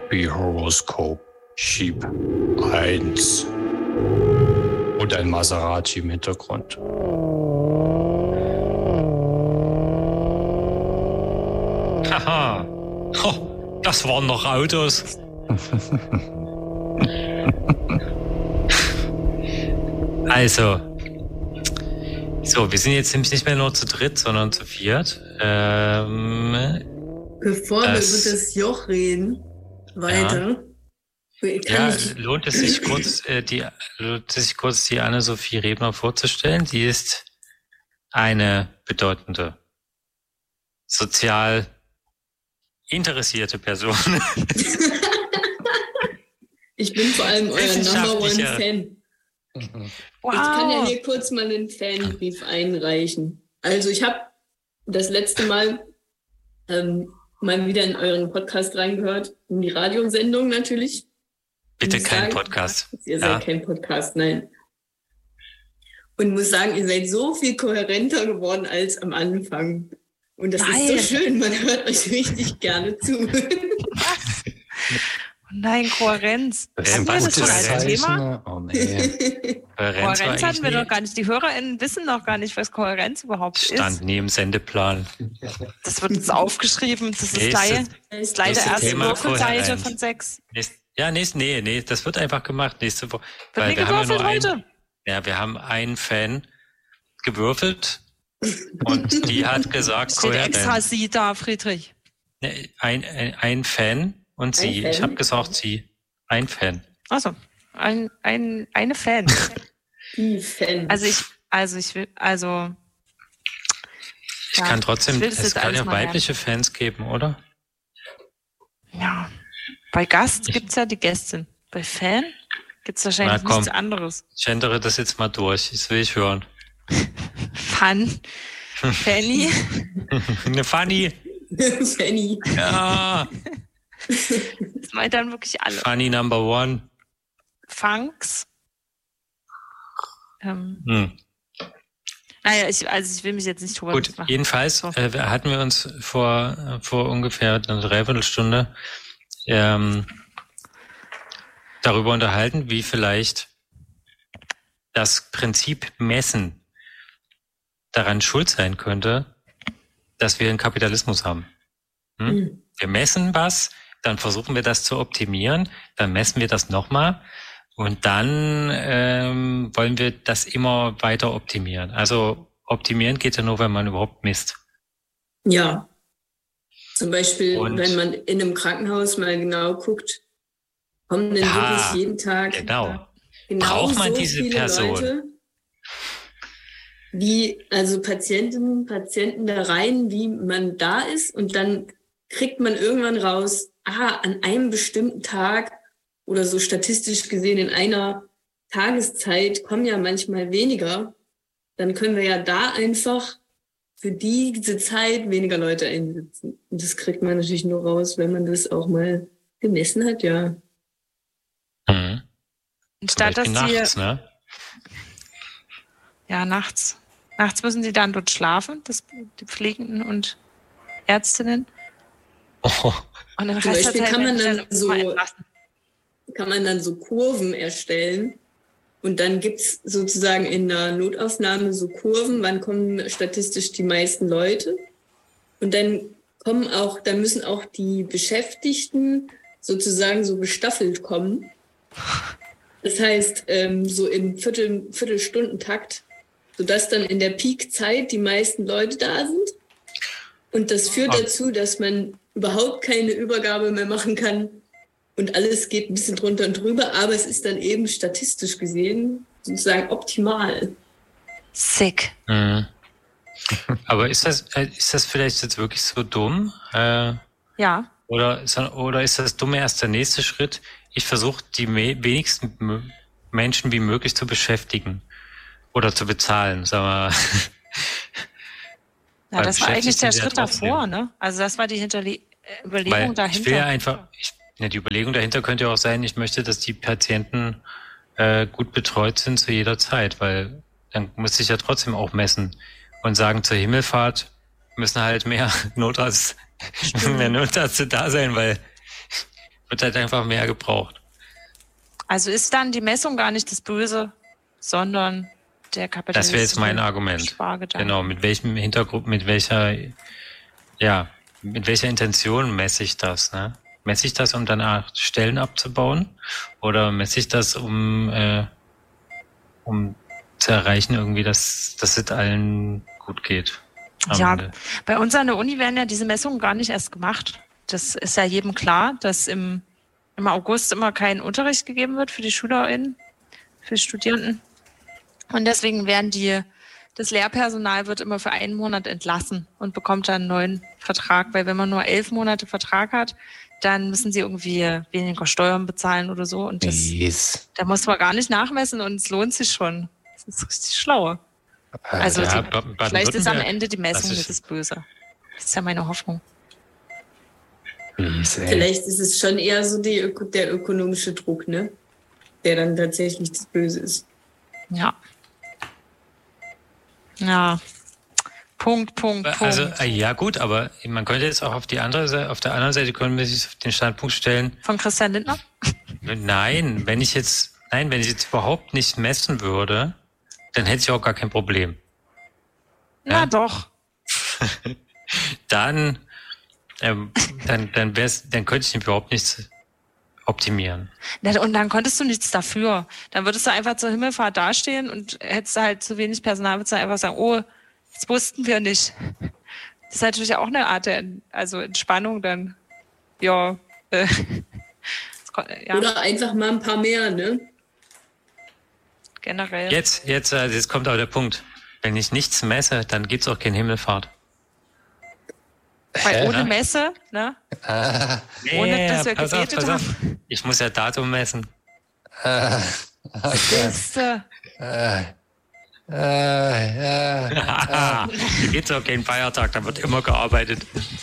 Happy Horoscope Sheep 1 und ein Maserati im Hintergrund. Haha, das waren noch Autos. Also, so, wir sind jetzt nämlich nicht mehr nur zu dritt, sondern zu viert. Bevor wir über das Joch reden, weiter. Ja, lohnt es sich kurz, die Anne-Sophie Rebner vorzustellen. Sie ist eine bedeutende, sozial interessierte Person. Ich bin vor allem euer Number One Fan. Wow. Ich kann ja hier kurz mal einen Fanbrief einreichen. Also ich habe das letzte Mal mal wieder in euren Podcast reingehört, in die Radiosendung natürlich. Bitte kein Podcast. Ihr seid kein Podcast, nein. Und muss sagen, ihr seid so viel kohärenter geworden als am Anfang. Und das ist so schön, man hört euch richtig gerne zu. Nein, Kohärenz. Hatten wir das schon als Thema? Oh, nee. Kohärenz hatten wir doch gar nicht. Die HörerInnen wissen noch gar nicht, was Kohärenz überhaupt ist. Stand nie im Sendeplan. Das wird jetzt aufgeschrieben. Das ist leider erste Würfelseite von 6. Nee, das wird einfach gemacht nächste Woche. Weil wir haben heute. Wir haben einen Fan gewürfelt und die hat gesagt, Kohärenz. Extra sie da, Friedrich. Ein Fan. Und sie, ich habe gesagt, sie, ein Fan. Achso, eine Fan. Die Fan. Ich kann trotzdem, es kann ja weibliche Fans geben, oder? Ja. Bei Gast gibt's ja die Gästin. Bei Fan gibt's wahrscheinlich nichts anderes. Ich gendere das jetzt mal durch, das will ich hören. Fanny. Eine Fanny. Fanny. Ja. Das meint dann wirklich alle. Funny Number One. Funks. Naja, ich will mich jetzt nicht drüber machen. Gut, jedenfalls hatten wir uns vor ungefähr einer Dreiviertelstunde darüber unterhalten, wie vielleicht das Prinzip Messen daran schuld sein könnte, dass wir einen Kapitalismus haben. Wir messen was, dann versuchen wir das zu optimieren, dann messen wir das nochmal und dann wollen wir das immer weiter optimieren. Also optimieren geht ja nur, wenn man überhaupt misst. Ja, zum Beispiel, wenn man in einem Krankenhaus mal genau guckt, kommen denn wirklich jeden Tag genau braucht man so diese Person? Leute, also Patientinnen, Patienten da rein, wie man da ist und dann kriegt man irgendwann raus, an einem bestimmten Tag oder so statistisch gesehen in einer Tageszeit kommen ja manchmal weniger. Dann können wir ja da einfach für diese Zeit weniger Leute einsetzen. Und das kriegt man natürlich nur raus, wenn man das auch mal gemessen hat, ja. Mhm. Statt dass nachts, ne? Ja, nachts. Nachts müssen sie dann dort schlafen, die Pflegenden und Ärztinnen. Oh. Und den Zum Rest Beispiel kann man dann so Kurven erstellen und dann gibt's sozusagen in der Notaufnahme so Kurven, wann kommen statistisch die meisten Leute und dann müssen auch die Beschäftigten sozusagen so gestaffelt kommen. Das heißt, so im Viertelstundentakt, sodass dann in der Peakzeit die meisten Leute da sind. Und das führt dazu, dass man überhaupt keine Übergabe mehr machen kann und alles geht ein bisschen drunter und drüber, aber es ist dann eben statistisch gesehen sozusagen optimal. Sick. Mhm. Aber ist das vielleicht jetzt wirklich so dumm? Ja. Oder ist das Dumme erst der nächste Schritt? Ich versuche, die wenigsten Menschen wie möglich zu beschäftigen oder zu bezahlen, sagen wir. Ja, das war eigentlich der Schritt davor, ne? Also das war die Überlegung dahinter. Ich will ja einfach, die Überlegung dahinter könnte ja auch sein, ich möchte, dass die Patienten gut betreut sind zu jeder Zeit, weil dann muss ich ja trotzdem auch messen und sagen, zur Wird halt einfach mehr gebraucht. Also ist dann die Messung gar nicht das Böse, sondern der Kapitalismus. Das wäre jetzt mein Argument. Genau, mit welchem Hintergrund, mit welcher Intention messe ich das? Ne? Messe ich das, um dann Stellen abzubauen? Oder messe ich das, um zu erreichen, irgendwie, dass es allen gut geht? Ja, bei uns an der Uni werden ja diese Messungen gar nicht erst gemacht. Das ist ja jedem klar, dass im August immer kein Unterricht gegeben wird für die SchülerInnen, für die Studierenden. Und deswegen das Lehrpersonal wird immer für 1 Monat entlassen und bekommt dann einen neuen Vertrag. Weil wenn man nur 11 Monate Vertrag hat, dann müssen sie irgendwie weniger Steuern bezahlen oder so. Und da muss man gar nicht nachmessen und es lohnt sich schon. Das ist richtig schlau. Also vielleicht ist am Ende die Messung nicht das Böse. Das ist ja meine Hoffnung. Vielleicht ist es schon eher so der ökonomische Druck, ne? Der dann tatsächlich das Böse ist. Ja. Ja. Punkt. Also, ja gut, aber man könnte jetzt auch auf der anderen Seite können wir sich auf den Standpunkt stellen. Von Christian Lindner? Nein, wenn ich jetzt überhaupt nicht messen würde, dann hätte ich auch gar kein Problem. Ja, doch. Dann könnte ich überhaupt nichts optimieren. Und dann konntest du nichts dafür. Dann würdest du einfach zur Himmelfahrt dastehen und hättest du halt zu wenig Personal, würdest du einfach sagen, oh, das wussten wir nicht. Das ist natürlich auch eine Art der Entspannung dann. Ja. Ja. Oder einfach mal ein paar mehr, ne? Generell. Jetzt kommt aber der Punkt. Wenn ich nichts messe, dann gibt's auch keine Himmelfahrt. Weil ohne Messe, ne? Ohne, dass wir gebetet haben. Ich muss ja Datum messen. Siehste. Da gibt's auch keinen Feiertag, da wird immer gearbeitet.